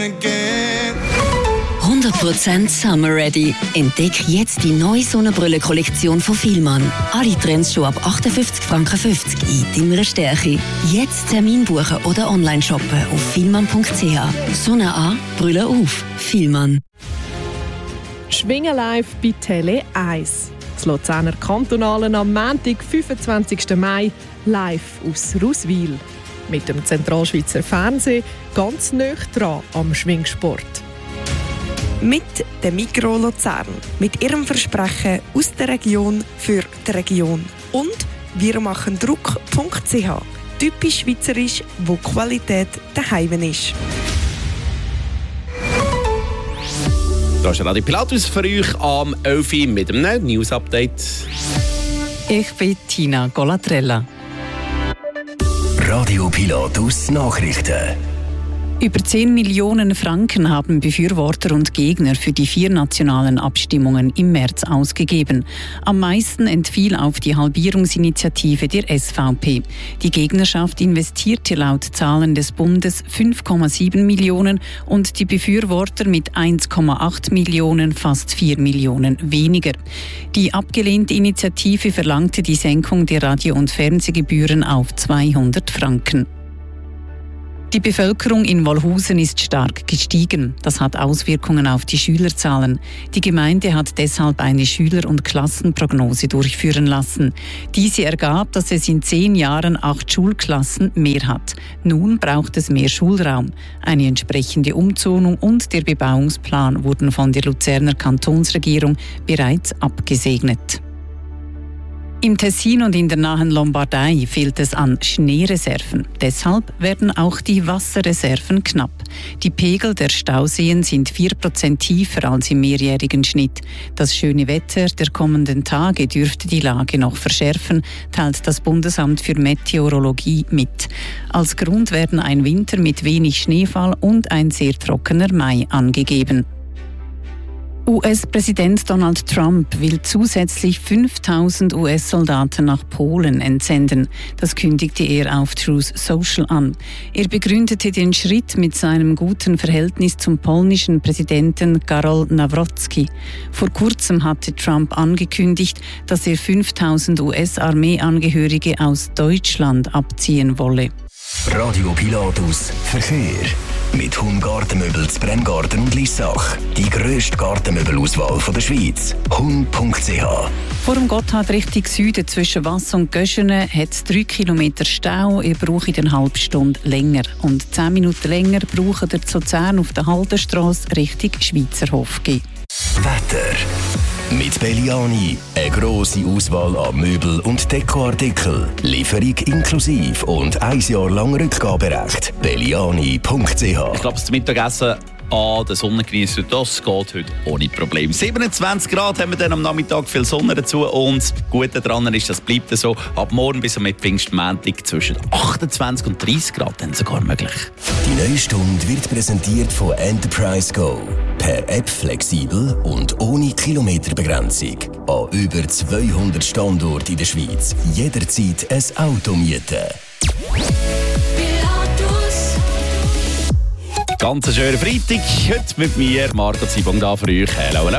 100% Summer Ready. Entdeck jetzt die neue Sonnenbrille-Kollektion von Fielmann. Alle Trends schon ab 58,50 Franken in deiner Stärke. Jetzt Termin buchen oder online shoppen auf fielmann.ch. Sonne an, Brille auf. Fielmann. Schwingen live bei Tele 1. Das Luzerner Kantonalen am Montag, 25. Mai, live aus Ruswil. Mit dem Zentralschweizer Fernsehen ganz nah dran am Schwingsport. Mit der Migros Luzern. Mit ihrem Versprechen aus der Region für die Region. Und wir machen Druck.ch. Typisch schweizerisch, wo Qualität daheim ist. Da ist Radio Pilatus für euch am 11 Uhr mit einem News-Update. Ich bin Tina Golatrella. Radio Pilatus Nachrichten. Über 10 Millionen Franken haben Befürworter und Gegner für die 4 nationalen Abstimmungen im März ausgegeben. Am meisten entfiel auf die Halbierungsinitiative der SVP. Die Gegnerschaft investierte laut Zahlen des Bundes 5,7 Millionen und die Befürworter mit 1,8 Millionen fast 4 Millionen weniger. Die abgelehnte Initiative verlangte die Senkung der Radio- und Fernsehgebühren auf 200 Franken. Die Bevölkerung in Wolhusen ist stark gestiegen. Das hat Auswirkungen auf die Schülerzahlen. Die Gemeinde hat deshalb eine Schüler- und Klassenprognose durchführen lassen. Diese ergab, dass es in 10 Jahren 8 Schulklassen mehr hat. Nun braucht es mehr Schulraum. Eine entsprechende Umzonung und der Bebauungsplan wurden von der Luzerner Kantonsregierung bereits abgesegnet. Im Tessin und in der nahen Lombardei fehlt es an Schneereserven. Deshalb werden auch die Wasserreserven knapp. Die Pegel der Stauseen sind 4% tiefer als im mehrjährigen Schnitt. Das schöne Wetter der kommenden Tage dürfte die Lage noch verschärfen, teilt das Bundesamt für Meteorologie mit. Als Grund werden ein Winter mit wenig Schneefall und ein sehr trockener Mai angegeben. US-Präsident Donald Trump will zusätzlich 5.000 US-Soldaten nach Polen entsenden. Das kündigte er auf Truth Social an. Er begründete den Schritt mit seinem guten Verhältnis zum polnischen Präsidenten Karol Nawrocki. Vor kurzem hatte Trump angekündigt, dass er 5.000 US-Armeeangehörige aus Deutschland abziehen wolle. Radio Pilatus Verkehr. Mit Hum Gartenmöbel zu Bremgarten und Lissach. Die grösste Gartenmöbelauswahl der Schweiz. Hum.ch. Vor dem Gotthard Richtung Süden zwischen Wass und Göschene hat es 3 Kilometer Stau. Ihr braucht eine halbe Stunde länger. Und 10 Minuten länger braucht ihr zu Luzern auf der Haldenstrasse Richtung Schweizerhof gehen. Wetter. Mit Belliani eine grosse Auswahl an Möbel- und Dekoartikeln. Lieferung inklusive und 1 Jahr lang Rückgaberecht. Belliani.ch. Ich glaube, das Mittagessen an der Sonne genießen, das geht heute ohne Problem. 27 Grad haben wir dann am Nachmittag, viel Sonne dazu. Und das Gute daran ist, das bleibt so. Ab morgen bis am Pfingstmontag zwischen 28 und 30 Grad dann sogar möglich. Die neue Stunde wird präsentiert von Enterprise Go. Per App flexibel und ohne Kilometerbegrenzung. An über 200 Standorten in der Schweiz. Jederzeit ein Auto mieten. Ganz schönen Freitag. Heute mit mir, Marco Zibong, da für euch. Hello, hello.